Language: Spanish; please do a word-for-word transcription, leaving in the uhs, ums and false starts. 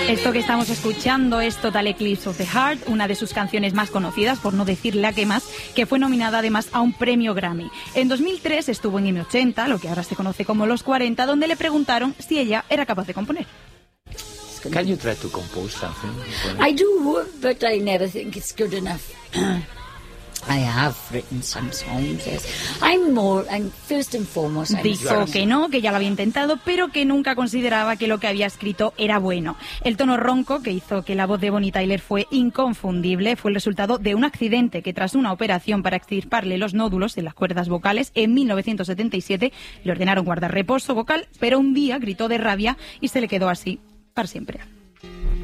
Esto que estamos escuchando es Total Eclipse of the Heart, una de sus canciones más conocidas, por no decir la que más, que fue nominada además a un premio Grammy. En dos mil tres estuvo en M ochenta, lo que ahora se conoce como los cuarenta, donde le preguntaron si ella era capaz de componer. Can you try to compose something? I do, but I never think it's good enough. I have written some songs, yes. I'm more, and first and foremost, I'm Dijo que no, que ya lo había intentado, pero que nunca consideraba que lo que había escrito era bueno. El tono ronco que hizo que la voz de Bonnie Tyler fue inconfundible fue el resultado de un accidente que, tras una operación para extirparle los nódulos en las cuerdas vocales en mil novecientos setenta y siete, le ordenaron guardar reposo vocal, pero un día gritó de rabia y se le quedó así para siempre.